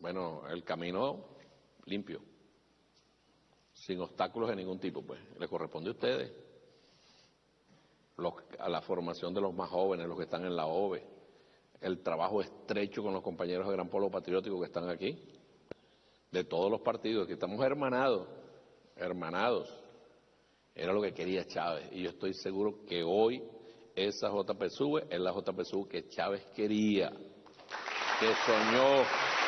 Bueno, el camino limpio, sin obstáculos de ningún tipo, pues, le corresponde a ustedes. A la formación de los más jóvenes, los que están en la OVE, el trabajo estrecho con los compañeros de Gran Polo Patriótico que están aquí, de todos los partidos, que estamos hermanados, era lo que quería Chávez, y yo estoy seguro que hoy esa JPSUV es la JPSUV que Chávez quería, que soñó.